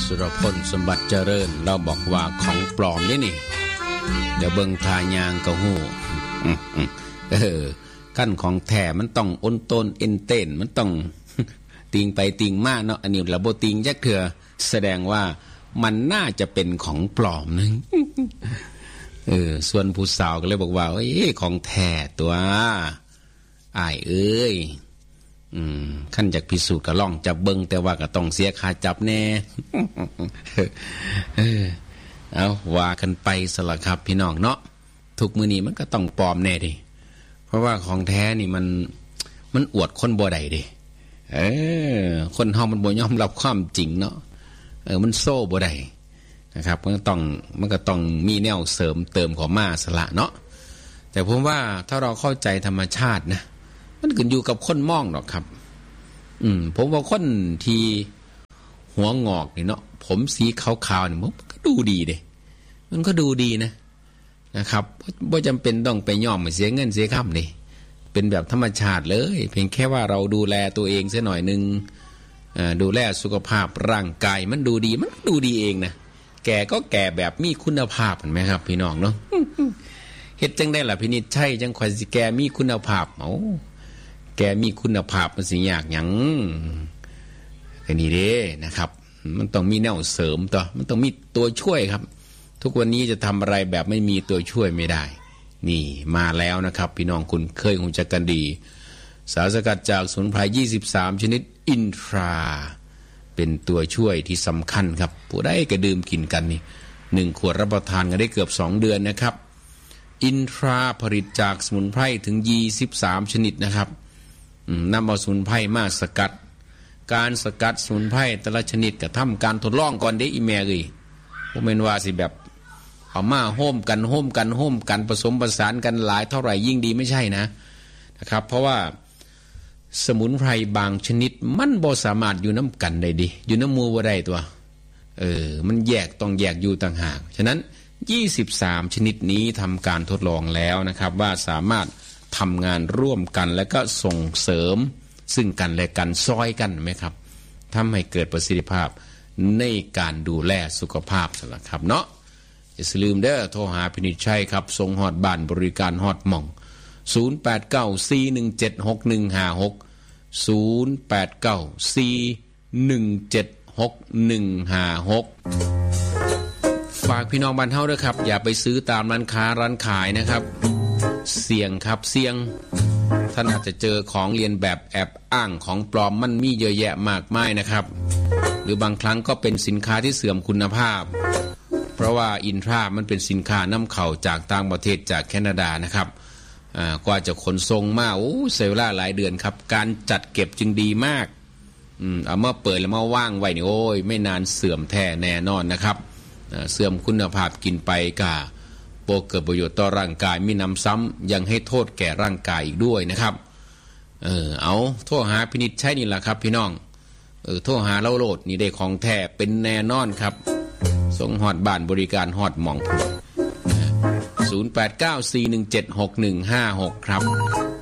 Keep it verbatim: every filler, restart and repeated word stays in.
สุรพลสมบัติเจริญเราบอกว่าของปลอมนี่นี่เดี๋ยวเบิ่งทายางก็ฮู้เออขั้นของแท้มันต้องอ้นต้นเอ็นเต้นมันต้องติงไปติงมาเนาะอันนี้ระบบติงจักเถื่อแสดงว่ามันน่าจะเป็นของปลอมนึงเออส่วนผู้สาวก็เลยบอกว่าเอ้ยของแท้ตัวอ้ายเอ้ยอืมขั้นจากพิสูจน์ก็ล่องจับเบิ่งแต่ว่าก็ต้องเสียค่าจับแน่เออเอาว่ากันไปสละครับพี่น้องเนาะทุกมื้อนี้มันก็ต้องปลอมแน่ดิเพราะว่าของแท้นี่มันมันอวดคนบ่ได้ดิเออคนเฮามันบ่ยอมรับความจริงเนาะเออมันโซ่บ่ได้นะครับมันก็ต้องมันก็ต้องมีแนวเสริมเติมเข้ามาสละเนาะแต่ผมว่าถ้าเราเข้าใจธรรมชาตินะมันขึ้นอยู่กับคนมองหรอกครับอืมผมว่าคนที่หัวงอกนี่เนาะผมสีขาวๆนี่มันก็ดูดีเด้มันก็ดูดีนะนะครับบ่จำเป็นต้องไปย่อมเสียเงินเสียค่ำเลยเป็นแบบธรรมชาติเลยเพียงแค่ว่าเราดูแลตัวเองสักหน่อยนึงดูแลสุขภาพร่างกายมันดูดีมันดูดีเองนะแก่ก็แก่แบบมีคุณภาพเห็นไหมครับพี่น้องเนาะเฮ็ดจังได้ล่ะพี่นิดใช่จังค่อยสิแก่มีคุณภาพเอ้าแก่มีคุณภาพมันสิยากหยังก็นี่เด้นะครับมันต้องมีแนวเสริมต่อมันต้องมีตัวช่วยครับทุกวันนี้จะทำอะไรแบบไม่มีตัวช่วยไม่ได้นี่มาแล้วนะครับพี่น้องคุณเคยคงจะกันดีสารสกัดจากสมุนไพรยี่สิบสามชนิดอินทราเป็นตัวช่วยที่สำคัญครับผู้ใดก็ดื่มกินกันนี่หนึ่งขวดรับประทานกันได้เกือบสองเดือนนะครับอินทราผลิตจากสมุนไพรถึงยี่สิบสามชนิดนะครับนำเอาสมุนไพรมาสกัดการสกัดสมุนไพรแต่ละชนิดก็ทำการทดลองก่อนได้อีแม่เลยผมเป็นว่าสิแบบเอามาโฮมกันโฮมกันโฮมกันผสมผสานกันหลายเท่าไหร่ยิ่งดีไม่ใช่นะนะครับเพราะว่าสมุนไพรบางชนิดมันบ่สามารถอยู่น้ำกันได้ดิอยู่น้ำมูบ่ได้ตัวเออมันแยกต้องแยกอยู่ต่างหากฉะนั้นยี่สิบสามชนิดนี้ทำการทดลองแล้วนะครับว่าสามารถทำงานร่วมกันและก็ส่งเสริมซึ่งกันและกันซอยกันไหมครับทำให้เกิดประสิทธิภาพในการดูแลสุขภาพสละครับเนาะอย่าลืมเด้อโทรหาพินิจชัยครับส่งฮอดบ้านบริการฮอดหม่องศูนย์ แปด เก้า สี่ หนึ่ง เจ็ด หก หนึ่ง ห้า หก ศูนย์ แปด เก้า สี่ หนึ่ง เจ็ด หก หนึ่ง ห้า หกฝากพี่น้องบ้านเฮาด้วยครับอย่าไปซื้อตามร้านค้าร้านขายนะครับเสี่ยงครับเสี่ยงท่านอาจจะเจอของเลียนแบบแอบอ้างของปลอมมันมีเยอะแยะมากมายนะครับหรือบางครั้งก็เป็นสินค้าที่เสื่อมคุณภาพเพราะว่าอินทรามันเป็นสินค้านำเข้าจากต่างประเทศจากแคนาดานะครับอ่ากว่าจะขนส่งมาโอ้เสียเวลาหลายเดือนครับการจัดเก็บจึงดีมากอืมเอามาเปิดแล้วมาว่างไว้นี่โอ้ยไม่นานเสื่อมแท้แน่นอนนะครับเสื่อมคุณภาพกินไปก็โปเกิดประโยชน์ต่อร่างกายมีนำซ้ำยังให้โทษแก่ร่างกายอีกด้วยนะครับเออเอาโทรหาพินิจใช่นี่แหละครับพี่น้องเออโทรหาเล่าโลดนี่ได้ของแท้เป็นแน่นอนครับส่งฮอดบ้านบริการฮอดหม่องศูนย์ แปด เก้า สี่ หนึ่ง เจ็ด หก หนึ่ง ห้า หกครับ